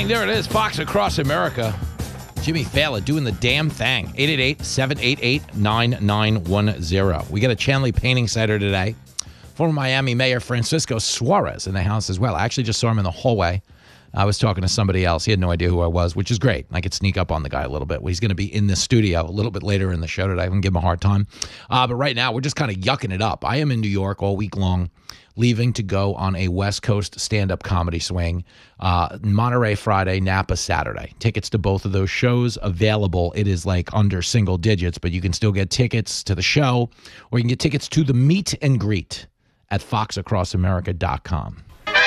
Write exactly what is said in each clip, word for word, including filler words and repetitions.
Bang, there it is. Fox Across America. Jimmy Fallon doing the damn thing. eight eight eight, seven eight eight, nine nine one zero. We got a Chanley painting sitter today. Former Miami Mayor Francisco Suarez in the house as well. I actually just saw him in the hallway. I was talking to somebody else. He had no idea who I was, which is great. I could sneak up on the guy a little bit. Well, he's going to be in the studio a little bit later in the show today. I can give him a hard time. Uh, but right now, we're just kind of yucking it up. I am in New York all week long, leaving to go on a West Coast stand-up comedy swing. Uh, Monterey Friday, Napa Saturday. Tickets to both of those shows available. It is like under single digits, but you can still get tickets to the show, or you can get tickets to the meet and greet at fox across america dot com.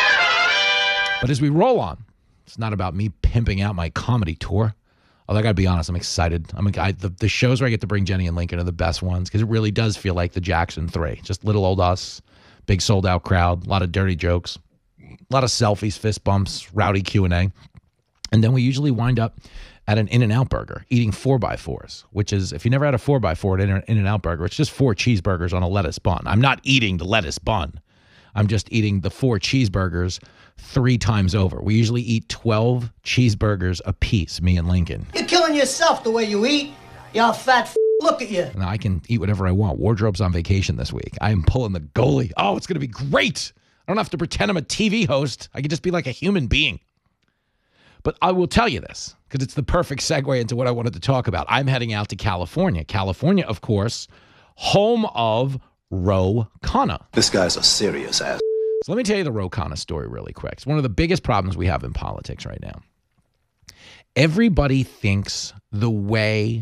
But as we roll on, it's not about me pimping out my comedy tour. Although I got to be honest, I'm excited. I'm a guy. The, the shows where I get to bring Jenny and Lincoln are the best ones because it really does feel like the Jackson Three. Just little old us, big sold out crowd, a lot of dirty jokes, a lot of selfies, fist bumps, rowdy Q and A, and then we usually wind up at an In-N-Out Burger eating four by fours, which is, if you never had a four by four at an In-N-Out Burger, it's just four cheeseburgers on a lettuce bun. I'm not eating the lettuce bun. I'm just eating the four cheeseburgers three times over. We usually eat twelve cheeseburgers a piece, me and Lincoln. You're killing yourself the way you eat. You all fat f***. Look at you. Now I can eat whatever I want. Wardrobe's on vacation this week. I am pulling the goalie. Oh, it's going to be great. I don't have to pretend I'm a T V host. I can just be like a human being. But I will tell you this, because it's the perfect segue into what I wanted to talk about. I'm heading out to California. California, of course, home of Ro Khanna. This guy's a serious ass. So let me tell you the Ro Khanna story really quick. It's one of the biggest problems we have in politics right now. Everybody thinks the way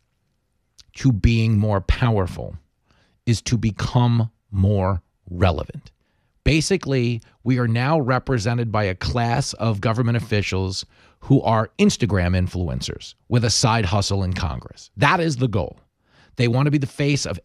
to being more powerful is to become more relevant. Basically, we are now represented by a class of government officials who are Instagram influencers with a side hustle in Congress. That is the goal. They want to be the face of